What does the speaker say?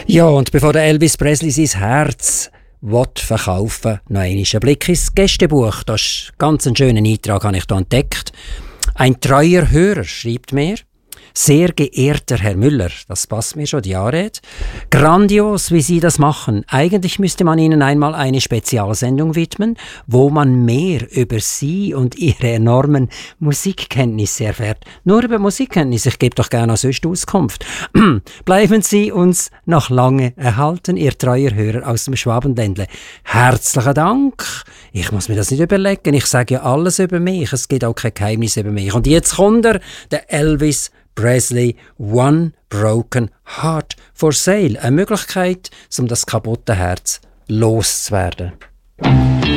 Ja, und bevor der Elvis Presley sein Herz verkaufen will, noch einmal ein Blick ins Gästebuch. Das ist ganz ein schöner Eintrag, habe ich hier entdeckt. Ein treuer Hörer schreibt mir: Sehr geehrter Herr Müller, das passt mir schon, die Anrede. Grandios, wie Sie das machen. Eigentlich müsste man Ihnen einmal eine Spezialsendung widmen, wo man mehr über Sie und Ihre enormen Musikkenntnisse erfährt. Nur über Musikkenntnisse, ich gebe doch gerne auch sonst Auskunft. Bleiben Sie uns noch lange erhalten, Ihr treuer Hörer aus dem Schwabenländle. Herzlichen Dank. Ich muss mir das nicht überlegen, ich sage ja alles über mich, es gibt auch kein Geheimnis über mich. Und jetzt kommt der Elvis Presley, One Broken Heart for Sale. Eine Möglichkeit, um das kaputte Herz loszuwerden.